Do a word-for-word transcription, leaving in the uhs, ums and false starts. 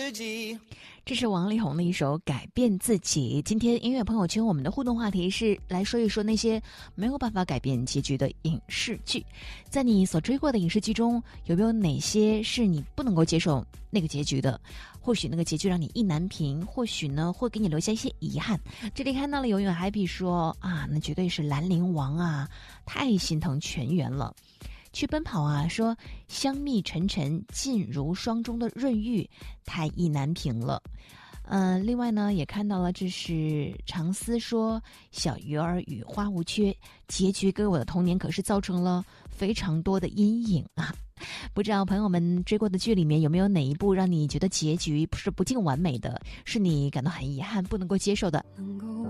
自己。 这是王力宏的一首《改变自己》。今天音乐朋友圈我们的互动话题是来说一说那些没有办法改变结局的影视剧。在你所追过的影视剧中，有没有哪些是你不能够接受那个结局的？或许那个结局让你意难平，或许呢会给你留下一些遗憾。这里看到了永远 happy 说啊，那绝对是兰陵王啊，太心疼全员了。去奔跑啊说香蜜沉沉尽如霜中的润玉，太意难平了。嗯、呃，另外呢也看到了，这是长思说小鱼儿与花无缺，结局给我的童年可是造成了非常多的阴影啊。不知道朋友们追过的剧里面有没有哪一部让你觉得结局是不尽完美的，是你感到很遗憾不能够接受的？